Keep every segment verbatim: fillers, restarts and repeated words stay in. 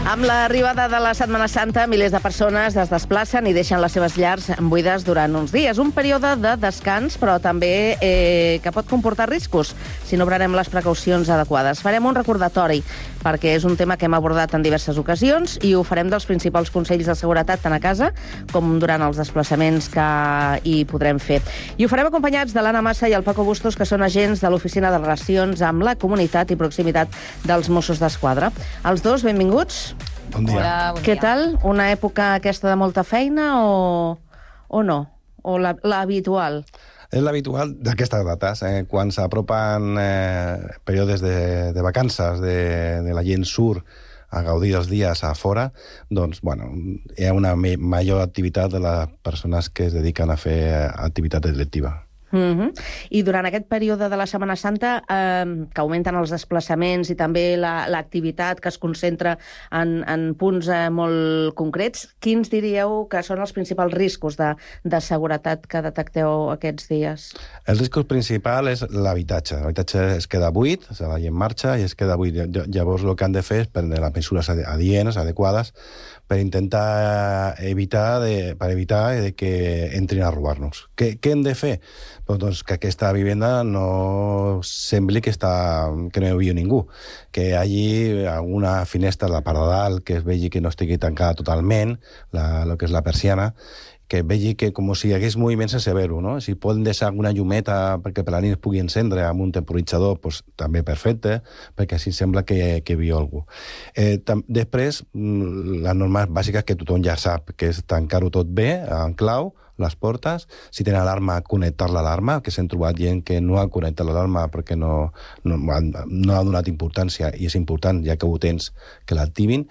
Amb l'arribada de la Setmana Santa, milers de persones es desplacen i deixen les seves llars buides durant uns dies. Un període de descans, però també eh, que pot comportar riscos si no prenem les precaucions adequades. Farem un recordatori, perquè és un tema que hem abordat en diverses ocasions i ho farem dels principals consells de seguretat tant a casa com durant els desplaçaments que hi podrem fer. I ho farem acompanyats de l'Anna Massa i el Paco Bustos, que són agents de l'Oficina de Relacions amb la Comunitat i Proximitat dels Mossos d'Esquadra. Els dos, benvinguts. Bon dia. Hola, bon Què dia. tal? Una època aquesta de molta feina o, o no? O la, la habitual? És l'habitual d'aquestes dates, eh? Quan s'apropen eh, períodes de, de vacances, de, de la gent surt a gaudir els dies a fora, doncs, bueno, hi ha una major activitat de les persones que es dediquen a fer activitat delictiva. Mm-hmm. I durant aquest període de la Setmana Santa, eh, que augmenten els desplaçaments i també l'activitat la, que es concentra en, en punts eh, molt concrets, quins diríeu que són els principals riscos de, de seguretat que detecteu aquests dies? El risc principal és l'habitatge. L'habitatge es queda buit, la gent marxa i es queda buit. Llavors el que han de fer és prendre les mesures adients, adequades, per intentar evitar, de, per evitar de que entrin a robar-nos. Què, què hem de fer? Pues, doncs, que aquesta vivenda no sembli que, està, que no hi havia ningú, que hi hagi alguna finestra de la part de dalt que es vegi que no estigui tancada totalment, la, el que és la persiana, que vegi que com si hi hagués moviment sense veure-ho, no? Si poden deixar alguna llumeta perquè per la nit es pugui encendre amb un temporitzador, doncs, també perfecte, perquè així sembla que, que hi havia algú. Eh, tam, després, les normes bàsiques que tothom ja sap, que és tancar-ho tot bé, en clau, les portes, si tenen alarma, connectar l'alarma, que s'han trobat gent que no ha connectat l'alarma perquè no, no, no ha donat importància, i és important, ja que ho tens, que l'activin,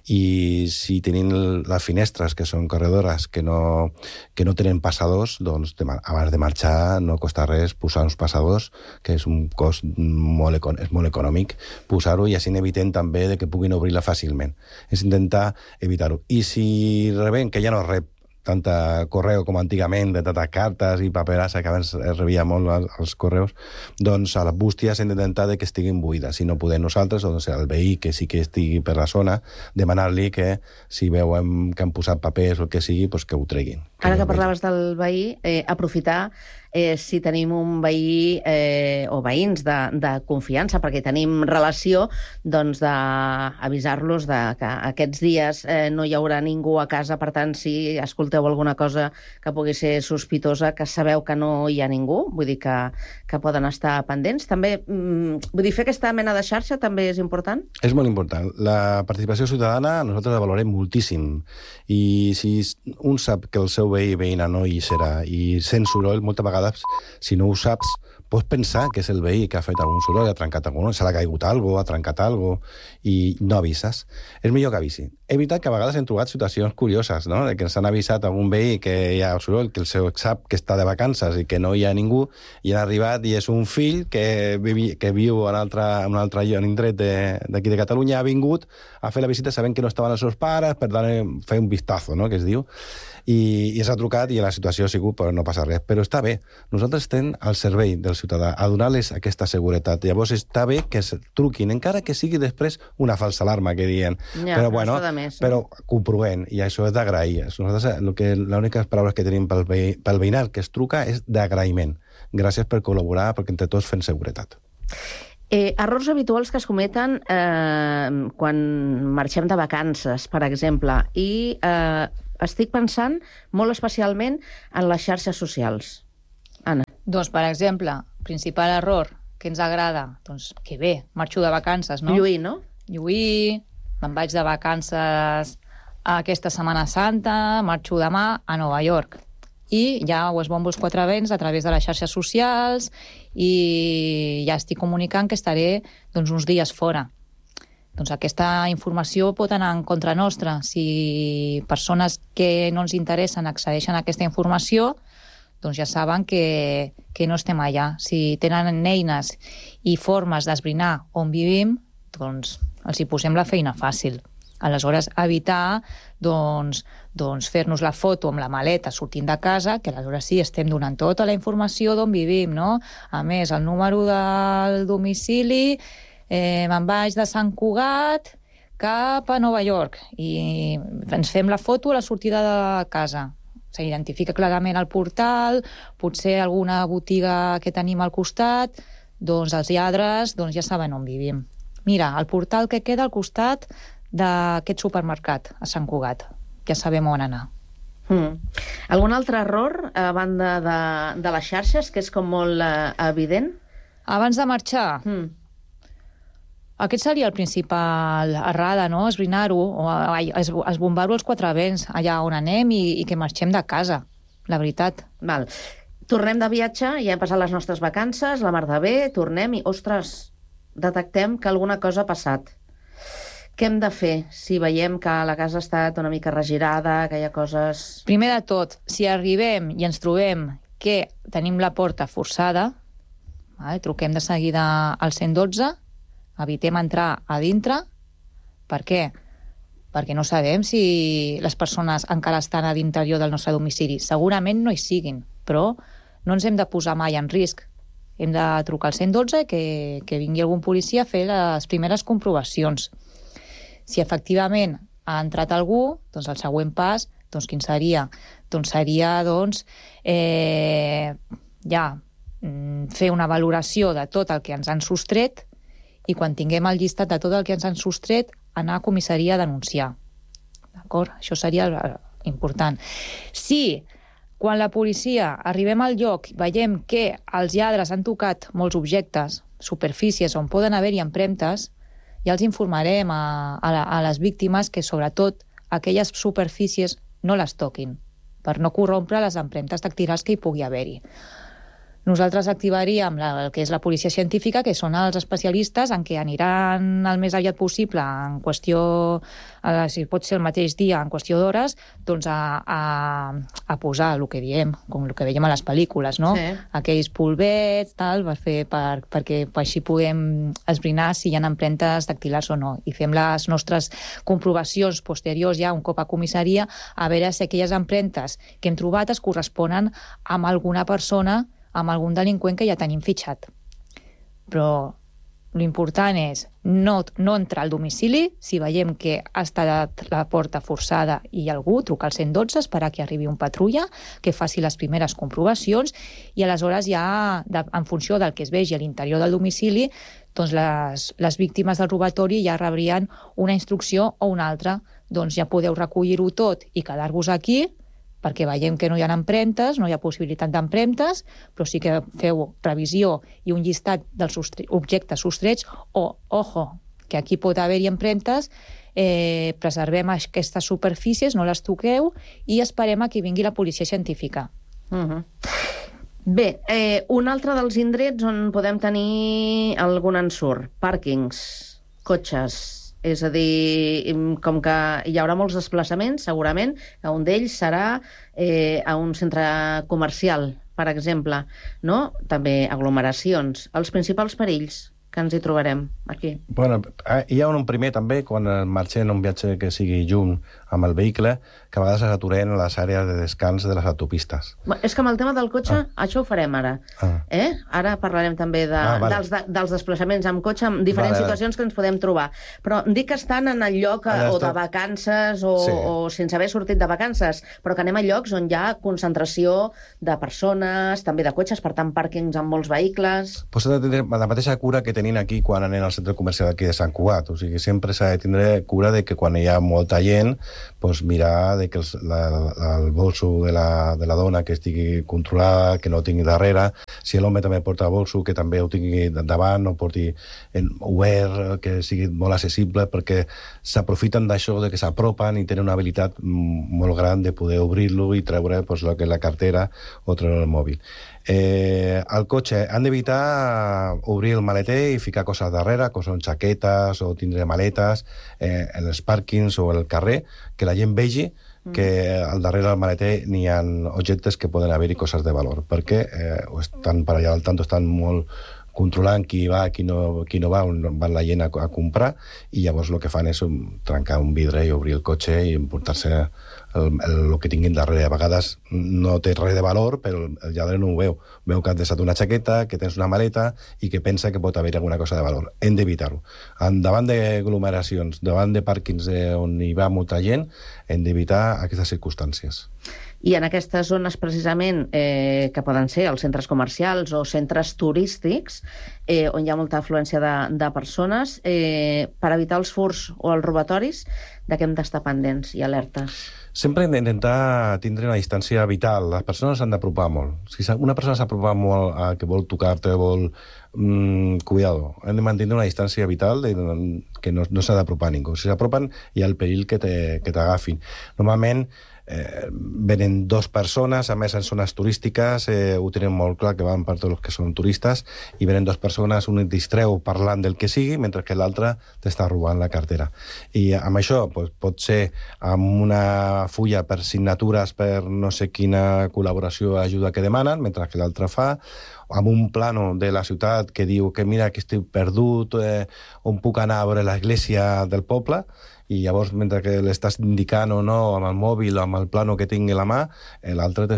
i si tenen les finestres, que són corredores, que no, que no tenen passadors, doncs de, abans de marxar no costa res posar uns passadors, que és un cost molt, és molt econòmic, posar-ho i així evitem també de que puguin obrir-la fàcilment. És intentar evitar-ho. I si rebem, que ja no rep tanta correu com antigament, de tantes cartes i paperassa que abans es rebia molt als, als correus, doncs a les bústies hem d'intentar que estiguin buides. Si no podem nosaltres, doncs el veí que sí que estigui per la zona, demanar-li que si veuen que han posat papers o el que sigui, doncs que ho treguin. Ara que parlaves del veí, eh, aprofitar eh, si tenim un veí eh, o veïns de, de confiança, perquè tenim relació, doncs d'avisar-los de que aquests dies eh, no hi haurà ningú a casa, per tant, si escolteu alguna cosa que pugui ser sospitosa, que sabeu que no hi ha ningú, vull dir que, que poden estar pendents. També, mm, vull dir, fer aquesta mena de xarxa també és important? És molt important. La participació ciutadana nosaltres la valorem moltíssim, i si un sap que el seu veí i veïna no hi serà i sent soroll, moltes vegades, si no ho saps, pots pensar que és el veí que ha fet algun soroll, ha trencat alguna cosa, se l'ha caigut alguna cosa, ha trencat alguna cosa, i no avises. És millor que avisi. He evitat que a vegades hem trobat situacions curioses, no? De que ens han avisat algun veí que hi ha soroll, que el seu sap que està de vacances i que no hi ha ningú, i han arribat i és un fill que, vivi, que viu en, altre, en un altre indret d'aquí de, de Catalunya, ha vingut a fer la visita sabent que no estaven els seus pares, per tant, fer un vistazo, no?, que es diu, i, i s'ha trucat i la situació ha sigut, però no passa res. Però està bé. Nosaltres estem al servei del ciutadà, a donar-les aquesta seguretat. Llavors està bé que es truquin, encara que sigui després una falsa alarma, que diuen. Ja, però, bueno, més, no? però comprovent, i això és d'agrair. Nosaltres, l'única paraules que tenim pel, veí, pel veïnat que es truca és d'agraïment. Gràcies per col·laborar, perquè entre tots fem seguretat. Eh, errors habituals que es cometen eh, quan marxem de vacances, per exemple, i eh, estic pensant molt especialment en les xarxes socials. Anna. Doncs, per exemple, principal error que ens agrada, doncs que bé, marxo de vacances, no? Lluir, no? Lluir, me'n vaig de vacances aquesta Setmana Santa, marxo demà a Nova York. I ja ho esbombo els quatre vents a través de les xarxes socials i ja estic comunicant que estaré doncs, uns dies fora. Doncs aquesta informació pot anar en contra nostra. Si persones que no ens interessen accedeixen a aquesta informació, doncs ja saben que, que no estem allà. Si tenen eines i formes d'esbrinar on vivim, doncs els hi posem la feina fàcil. Aleshores, evitar doncs, doncs fer-nos la foto amb la maleta sortint de casa, que aleshores sí, estem donant tota la informació d'on vivim, no? A més, el número del domicili, eh, me'n vaig de Sant Cugat, cap a Nova York i ens fem la foto a la sortida de casa. S'identifica clarament el portal, potser alguna botiga que tenim al costat, doncs els lladres doncs ja saben on vivim. Mira, el portal que queda al costat d'aquest supermercat a Sant Cugat. Ja sabem on anar. Mm. Algun altre error a banda de, de les xarxes, que és com molt eh, evident? Abans de marxar, mm. aquest seria el principal errada, no? Esbrinar-ho, o ai, es, esbombar-ho als quatre vents, allà on anem i, i que marxem de casa, la veritat. Val. Tornem de viatge, ja hem passat les nostres vacances, la mar de bé, tornem i, ostres, detectem que alguna cosa ha passat. Què hem de fer si veiem que la casa ha estat una mica regirada, que hi ha coses... Primer de tot, si arribem i ens trobem que tenim la porta forçada, vale, truquem de seguida al cent dotze, evitem entrar a dintre. Per què? Perquè no sabem si les persones encara estan a l'interior del nostre domicili. Segurament no hi siguin, però no ens hem de posar mai en risc. Hem de trucar al cent dotze i que, que vingui algun policia a fer les primeres comprovacions. Si efectivament ha entrat algú, doncs el següent pas, doncs quin seria? Doncs seria, doncs, eh, ja fer una valoració de tot el que ens han sostret i quan tinguem el llistat de tot el que ens han sostret, anar a comissaria a denunciar. D'acord? Això seria important. Si quan la policia arribem al lloc veiem que els lladres han tocat molts objectes, superfícies on poden haver-hi empremtes, ja els informarem a, a, a les víctimes que, sobretot, aquelles superfícies no les toquin, per no corrompre les empremtes dactilars que hi pugui haver-hi. Nosaltres activaríem la, el que és la policia científica, que són els especialistes en què aniran el més aviat possible, en qüestió, si pot ser el mateix dia, en qüestió d'hores, doncs a, a, a posar el que diem, com el que veiem a les pel·lícules, no? Sí. Aquells polvets, tal, per fer, per, perquè per així puguem esbrinar si hi ha empremtes dactilars o no. I fem les nostres comprovacions posteriors ja un cop a comissaria a veure si aquelles empremtes que hem trobat es corresponen amb alguna persona, amb algun delinqüent que ja tenim fitxat. Però l'important és no, no entrar al domicili si veiem que ha estat la porta forçada i hi ha algú, trucar al cent dotze, esperar que arribi un patrulla, que faci les primeres comprovacions i aleshores ja, de, en funció del que es vegi a l'interior del domicili, doncs les, les víctimes del robatori ja rebrien una instrucció o una altra. Doncs ja podeu recollir-ho tot i quedar-vos aquí, perquè veiem que no hi ha empremtes, no hi ha possibilitat d'empremtes, però sí que feu revisió i un llistat dels sostre objectes sostrets, o, ojo, que aquí pot haver-hi empremtes, eh, preservem aquestes superfícies, no les toqueu, i esperem a que vingui la policia científica. Uh-huh. Bé, eh, un altre dels indrets on podem tenir algun ensurt, pàrquings, cotxes. És a dir, com que hi haurà molts desplaçaments, segurament, que un d'ells serà eh, a un centre comercial, per exemple, no? També aglomeracions. Els principals perills que ens hi trobarem aquí. Bueno, hi ha un primer també, quan marxem en un viatge que sigui junt amb el vehicle, que a vegades s'aturen a les àrees de descans de les autopistes. És que amb el tema del cotxe, ah. això ho farem ara. Ah. Eh? Ara parlarem també de, ah, vale. dels, de, dels desplaçaments amb cotxe, en diferents vale, situacions vale. que ens podem trobar. Però dic que estan en el lloc allà o de vacances o, sí. o sense haver sortit de vacances, però que anem a llocs on hi ha concentració de persones, també de cotxes, per tant, pàrquings amb molts vehicles. Pues s'ha de tenir la mateixa cura que tenim aquí quan anem al centre comercial aquí de Sant Cugat. O sigui, sempre s'ha de tindre cura de que quan hi ha molta gent, pues mirar de que els, la, la, el bolso de la, de la dona que estigui controlada, que no tingui darrere. Si l'home també porta bolso, que també ho tingui davant, no porti obert, que sigui molt accessible, perquè s'aprofiten d'això, de que s'apropen i tenen una habilitat molt gran de poder obrir-lo i treure pues, lo que és la cartera o treure el mòbil. Eh, el cotxe, han d'evitar obrir el maleter i ficar coses darrere, com són xaquetes o tindre maletes eh, en els pàrquings o el carrer, que la gent vegi que al darrere del maleter n'hi ha objectes que poden haver-hi coses de valor, perquè eh, estan per allà al tanto, estan molt controlant qui va, qui no, qui no va, on van la gent a, a comprar, i llavors el que fan és trencar un vidre i obrir el cotxe i emportar-se el, el, el que tinguin darrere. A vegades no té res de valor, però el lladre no ho veu. Veu que has deixat una jaqueta, que tens una maleta i que pensa que pot haver alguna cosa de valor. Hem d'evitar-ho. Davant d'aglomeracions, davant de pàrquings on hi va molta gent, hem d'evitar aquestes circumstàncies. I en aquestes zones, precisament, eh, que poden ser els centres comercials o centres turístics, eh, on hi ha molta afluència de, de persones, eh, per evitar els furts o els robatoris, de què hem d'estar pendents i alertes? Sempre hem d'intentar tindre una distància vital. Les persones s'han d'apropar molt. Si una persona s'apropa molt a que vol tocar-te, vol... Mm, cuidado. Hem de mantenir una distància vital de, que no, no s'ha d'apropar ningú. Si s'apropen, hi ha el perill que t'agafin. Normalment, Eh, venen dos persones, a més en zones turístiques, eh, ho tenen molt clar que van per tots els que són turistes, i venen dos persones, un et distreu parlant del que sigui, mentre que l'altre t'està robant la cartera. I amb això pues, pot ser amb una fulla per signatures per no sé quina col·laboració o ajuda que demanen, mentre que l'altre fa, amb un plano de la ciutat que diu que mira que estic perdut, eh, on puc anar a veure l'església del poble, i llavors, mentre que l'estàs indicant o no amb el mòbil o amb el plano que tingui a la mà, l'altre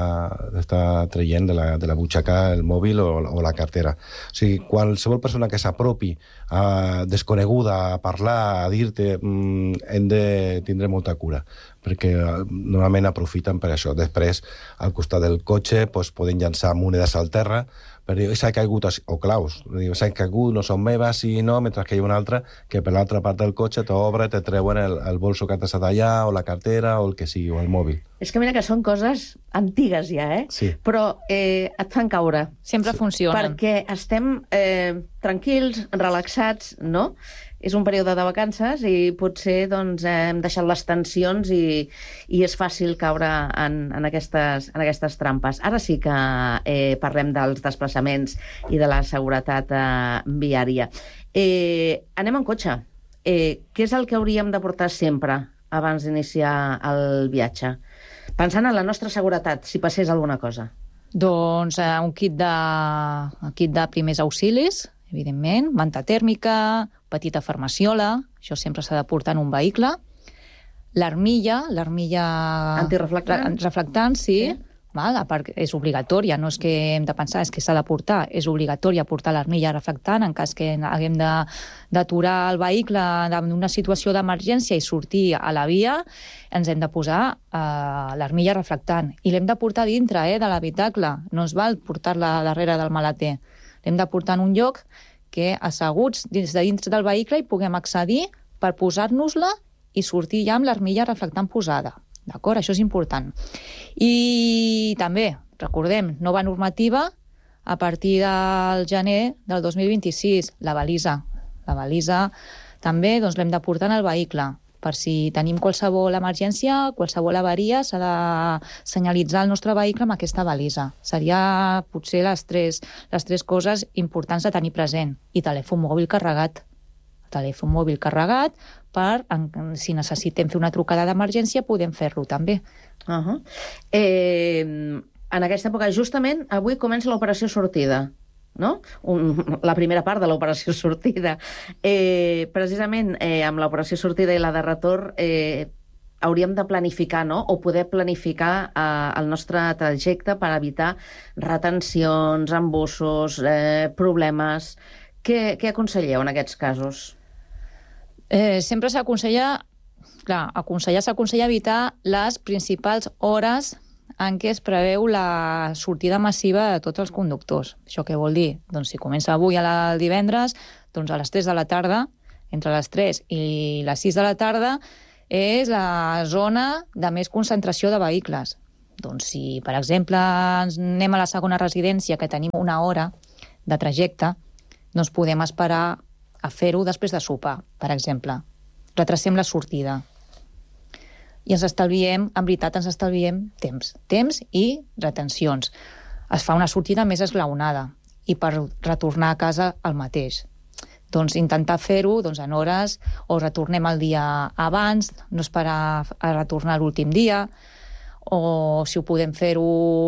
t'està traient de la, de la butxaca el mòbil o, o la cartera. O sigui, qualsevol persona que s'apropi a, desconeguda a parlar, a dir-te, mmm, hem de tindre molta cura, perquè normalment aprofiten per això. Després, al costat del cotxe, doncs, poden llançar monedes al terra, per dir, s'ha caigut, o claus, s'ha caigut, no són meves, i no, mentre que hi ha una altra que per l'altra part del cotxe t'obre, te treuen el, el bolso que t'has allà, o la cartera, o el que sigui, o el mòbil. És que mira que són coses antigues ja, eh? Sí. Però eh, et fan caure. Sempre sí. Funcionen. Perquè estem eh, tranquils, relaxats, no? És un període de vacances i potser doncs, hem deixat les tensions i, i és fàcil caure en, en, aquestes, en aquestes trampes. Ara sí que eh, parlem dels desplaçaments i de la seguretat eh, viària. Eh, anem en cotxe. Eh, què és el que hauríem de portar sempre abans d'iniciar el viatge? Pensant en la nostra seguretat, si passés alguna cosa. Doncs eh, un kit de, un kit de primers auxilis, evidentment, manta tèrmica, petita farmaciola, això sempre s'ha de portar en un vehicle. L'armilla, l'armilla... Antireflectant? Reflectant, sí. sí. Val? A part, és obligatòria, no és que hem de pensar, és que s'ha de portar. És obligatòria portar l'armilla reflectant en cas que haguem d'aturar el vehicle en una situació d'emergència i sortir a la via, ens hem de posar eh, l'armilla reflectant. I l'hem de portar dintre eh, de l'habitacle. No es val portar-la darrere del maleter. L'hem de portar en un lloc que asseguts dins de dins del vehicle hi puguem accedir per posar-nos-la i sortir ja amb l'armilla reflectant posada. D'acord? Això és important. I també, recordem, nova normativa a partir del gener del dos mil vint-i-sis, la balisa. La balisa també doncs, l'hem de portar en el vehicle. Per si tenim qualsevol emergència, qualsevol avaria, s'ha de senyalitzar el nostre vehicle amb aquesta balisa. Seria potser les tres, les tres coses importants a tenir present. I telèfon mòbil carregat. Telèfon mòbil carregat per, si necessitem fer una trucada d'emergència, podem fer-lo també. Uh-huh. Eh, en aquesta època, justament, avui comença l'operació sortida. No? Un, la primera part de l'operació sortida. Eh, precisament eh, amb l'operació sortida i la de retorn eh, hauríem de planificar, no? O poder planificar eh, el nostre trajecte per evitar retencions, embussos, eh, problemes. Què, què aconselleu en aquests casos? Eh, sempre s'aconsella, clar, aconsellar s'aconsella evitar les principals hores en què es preveu la sortida massiva de tots els conductors. Això què vol dir? Doncs si comença avui a la, el divendres, doncs a les tres de la tarda, entre les tres i les sis de la tarda, és la zona de més concentració de vehicles. Doncs si, per exemple, ens anem a la segona residència, que tenim una hora de trajecte, doncs podem esperar a fer-ho després de sopar, per exemple. Retracem la sortida. I ens estalviem, en veritat, ens estalviem temps. Temps i retencions. Es fa una sortida més esglaonada i per retornar a casa el mateix. Doncs intentar fer-ho doncs, en hores, o retornem el dia abans, no esperar a retornar l'últim dia, o si ho podem fer-ho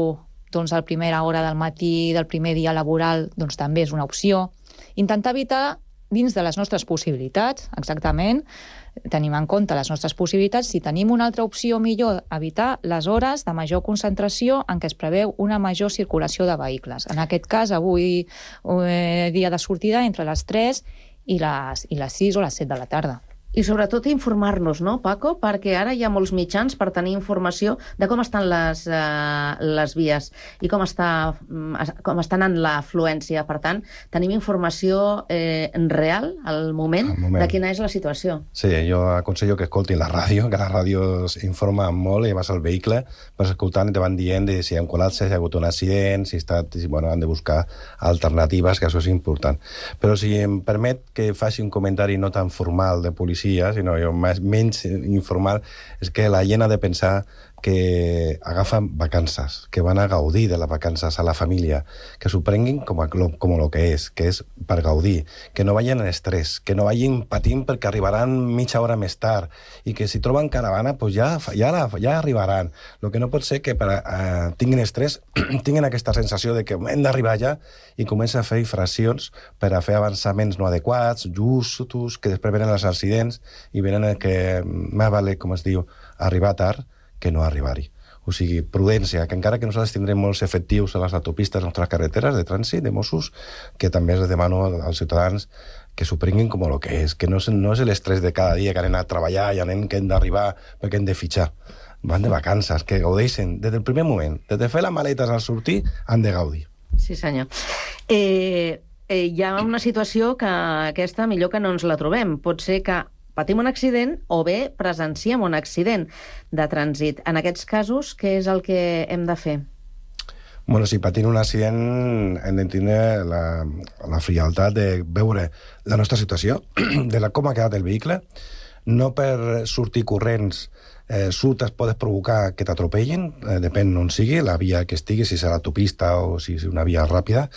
doncs, a la primera hora del matí del primer dia laboral, doncs també és una opció. Intentar evitar, dins de les nostres possibilitats, exactament, tenim en compte les nostres possibilitats. Si tenim una altra opció millor, evitar les hores de major concentració en què es preveu una major circulació de vehicles. En aquest cas, avui, eh, dia de sortida entre les tres i les, i les sis o les set de la tarda. I sobretot informar-nos, no, Paco? Perquè ara hi ha molts mitjans per tenir informació de com estan les, eh, les vies i com està, com està anant l'afluència. Per tant, tenim informació eh, real, al moment, al moment, de quina és la situació. Sí, jo aconsello que escoltin la ràdio, que la ràdio informa molt, i vas al vehicle, vas escoltant i te van dient de si hi ha un col·lapse, si hi ha hagut un accident, si està, si, bueno, han de buscar alternatives, que això és important. Però si em permet que faci un comentari no tan formal de policia, sinó jo més, menys informal, és que la gent ha de pensar que agafen vacances, que van a gaudir de les vacances a la família, que s'ho prenguin com a, com a lo que és, que és per gaudir, que no vagin en estrès, que no vagin patint perquè arribaran mitja hora més tard, i que si troben caravana, pues ja, ja, ja arribaran. El que no pot ser que per, uh, tinguin estrès, tinguin aquesta sensació de que hem d'arribar ja i comencen a fer infraccions per a fer avançaments no adequats, justos, que després venen els accidents i venen que més vale, com es diu, arribar tard que no arribar-hi. O sigui, prudència, que encara que nosaltres tindrem molts efectius a les autopistes, a les nostres carreteres de trànsit, de Mossos, que també es demano als ciutadans que s'ho prenguin com el que és, que no és, no és l'estrès de cada dia, que anem a treballar i anem que hem d'arribar perquè hem de fitxar. Van de vacances, que gaudeixen des del primer moment. Des de fer les maletes al sortir, han de gaudir. Sí, senyor. Eh, eh, hi ha una situació que aquesta millor que no ens la trobem. Pot ser que patim un accident o bé presenciem un accident de trànsit. En aquests casos, què és el que hem de fer? Bueno, si patim un accident hem de tindre la, la frialtat de veure la nostra situació, de la, com ha quedat el vehicle, no per sortir corrents, eh, surt es pot provocar que t'atropellin, eh, depèn on sigui, la via que estigui, si serà autopista o si és una via ràpida.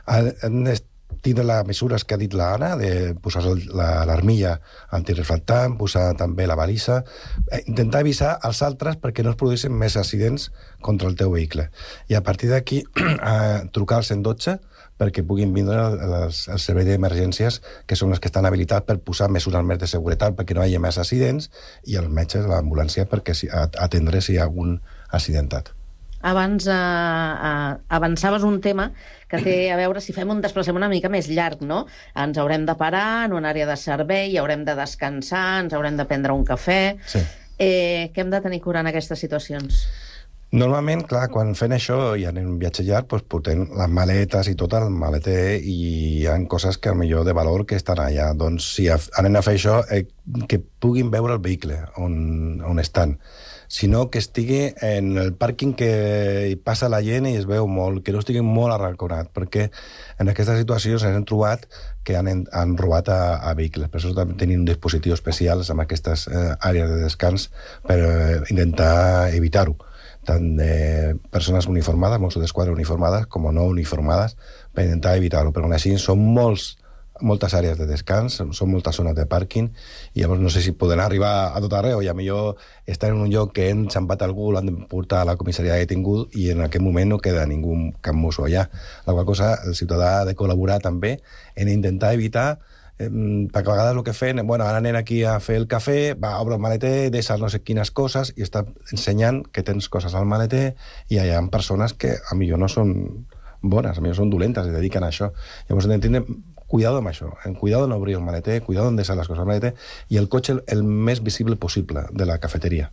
Hem de tindre les mesures que ha dit l'Anna, de posar l'armilla antireflectant, posar també la balisa, eh, intentar avisar als altres perquè no es produeixin més accidents contra el teu vehicle. I a partir d'aquí, eh, trucar al cent dotze perquè puguin vindre els, els serveis d'emergències, que són els que estan habilitats per posar mesures més de seguretat perquè no hi hagi més accidents, i els metges de l'ambulància perquè si, atendre si hi ha algun accidentat. Abans eh, eh, avançaves un tema que té a veure si fem un desplaçament una mica més llarg, no? Ens haurem de parar en una àrea de servei, haurem de descansar, ens haurem de prendre un cafè. Sí. Eh, què hem de tenir cura en aquestes situacions? Normalment, clar, quan fem això i anem un viatge llarg, doncs portem les maletes i tot el maleter, i hi ha coses que millor de valor que estan allà. Doncs si anem a fer això, eh, que puguin veure el vehicle on, on estan, sinó que estigui en el pàrquing que hi passa la gent i es veu molt, que no estigui molt arranconat, perquè en aquestes situacions ens hem trobat que han, han robat a, a vehicles. Per això també tenim un dispositiu especial en aquestes eh, àrees de descans per eh, intentar evitar-ho, tant de persones uniformades, Mossos d'Esquadra uniformades, com no uniformades, per intentar evitar-ho. Però així són molts moltes àrees de descans, són moltes zones de pàrquing, i llavors no sé si poden arribar a tot arreu, i a millor estar en un lloc que hem xampat algú, l'han de portar a la comissaria de detingut, i en aquest moment no queda ningú, cap mosso allà. La qual cosa, el ciutadà ha de col·laborar també en intentar evitar, eh, perquè a vegades el que fem, bueno, ara anem aquí a fer el cafè, va, obre el maleter, deixa no sé quines coses, i està ensenyant que tens coses al maleter, i hi ha persones que a millor no són bones, a millor són dolentes, es dediquen a això. Llavors hem d'entendre cuidado amb això, en cuidado en obrir el maleter, cuidado en deixar les coses al maleter, i el cotxe el, el més visible possible de la cafeteria.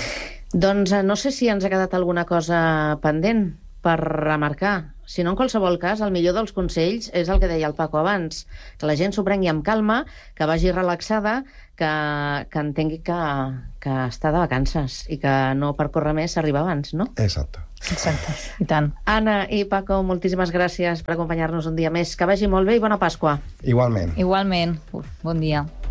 Doncs no sé si ens ha quedat alguna cosa pendent per remarcar. Si no, en qualsevol cas, el millor dels consells és el que deia el Paco abans, que la gent s'ho prengui amb calma, que vagi relaxada, que, que entengui que, que està de vacances i que no per córrer més s'arriba abans, no? Exacte. Exacte, i tant. Anna i Paco, moltíssimes gràcies per acompanyar-nos un dia més. Que vagi molt bé i bona Pasqua. Igualment. Igualment. Bon dia.